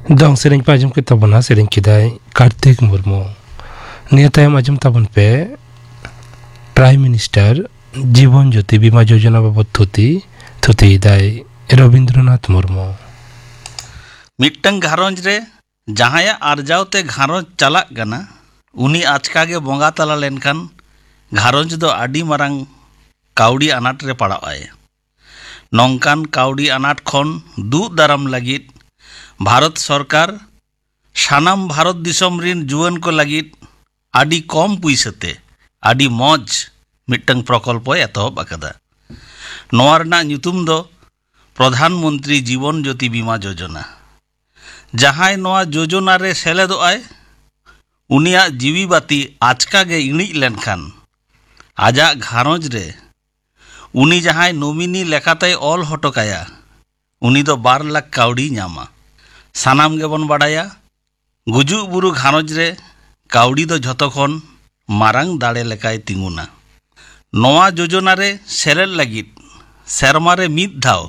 Dong sering pajam kita buna sering kidai Kartik Murmu. Niatayam ajam tabun pe Prime Minister Jibon Jyoti Bima Yojana babot thuti dai Rabindranath Murmu. मिट्टंग घारोंज रे जहाया आरजावते घारोंज चलाक गना उनी आचका गे बोंगा तला लेनखान घारोंज दो आडी Marang cowardly अनाट रे पड़ा आए नौकान काउडी अनाट खन दू दाराम लगित भारत सरकार सानाम भारत दिसम रिन जुवन को लगित आडी कम पुइसते आडी मौज मिट्टंग प्रकल्प एतहब आकदा नोआ रना ᱧᱩᱛᱩᱢ दो प्रधानमंत्री जीवन ज्योति बीमा योजना जहां नोआ योजना रे सेलेदो आय उनिया जीवी बाती आचका गे इणिज लेनखान आजा घारोंज रे उनी जहां नोमिनी लेखाते ऑल हटोकाया उनी दो 2 लाख काउडी नामा सानाम गेबन बाडाया गुजु बुरु घारोंज रे काउडी दो झतोखन मारांग दाड़े लेकाय तिंगुना नोआ योजना रे सेलेद लागित सेरमा रे मिद धाव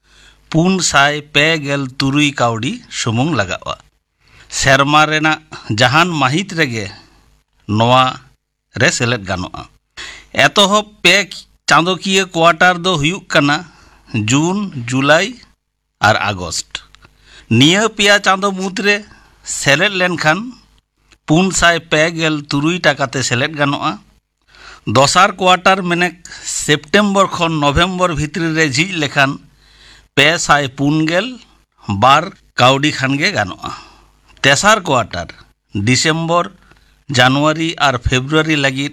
453 काउडी सुमुंग लगावा सेरमा रेना जहान माहित रेगे नोआ रे सेलेद गानोआ एतोहब पे चांदोकिया क्वार्टर दो हुयुक कना जून जुलाई और आगस्ट निया पिया चांदो मुद्रे सेलेद लेनखान 453 टाकाते सेलेद गानोआ दोसार क्वार्टर मेने सेप्टेम्बर खन नवेम्बर भितरी रे झिज लेखान 542 काउडी खानगे गानोआ तेसार क्वार्टर डिसेम्बर जानुआरी और फेब्रुआरी लगित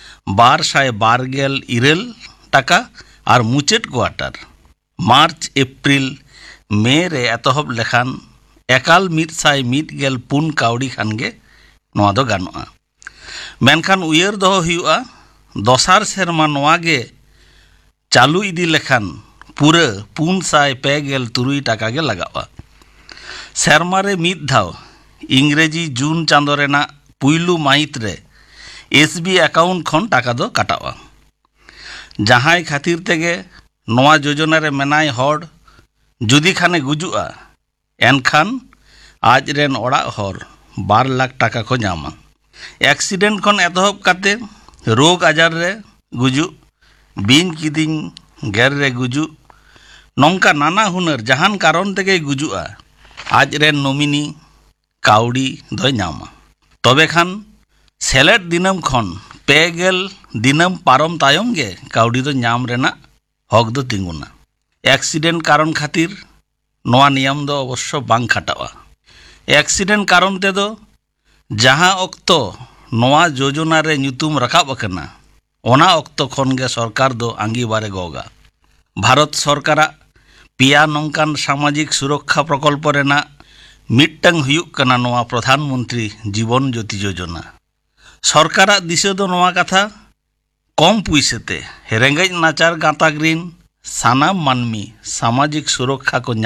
212 टाका और मुचेट क्वार्टर मार्च एप्रिल मे रे एतहब लेखान एकाल 114 काउडी खानगे नोआ दो गानोआ मेनखान उयर दो हुआ दोसार सेरमा नोआ गे चालू इदी लेखान पूरा 453 टाका गे लगावा सेरमा रे मिद धाव इंग्रेजी जून चांदो रेना पुइलू माहित रे एसबी अकाउंट खन टाका दो काटावा जहां खातिर तेगे नोआ योजना रे मेनाय हर जुदी खाने गुजुआ एनखान आज रेन ओड़ा हर 2 लाख टाका को नामा एक्सीडेंट खन एतहब काते रोग आजार रे गुजु बिन किदिंग गेर रे गुजु नौका नाना हुनर जहान कारण तेगे गुजुआ आज रेन नोमिनी काउडी दो नामा तबे खान सेलेद दिनम खन 50 दिनम पारम तायम गे काउडी दो नाम रेना हक दो तिंगुना एक्सीडेंट कारण खातिर नोआ नियम दो अवश्य बांग खाटावा एक्सीडेंट कारण ते दो जहां अक्तो नोआ योजना रे ᱧᱩᱛᱩᱢ रकाब अकना ओना अक्तो खन गे सरकार दो आंगी बारे गोगा भारत सरकारा पिया नौकान सामाजिक सुरक्षा प्रकल्प रेना मिट्टंग हुयुक कना नोआ प्रधानमंत्री जीवन ज्योति योजना सरकारा दिशा दो नोआ कथा कम पुइसेते रेंगेज नाचार गाताक रिन सानाम मानमी सामाजिक सुरक्षा को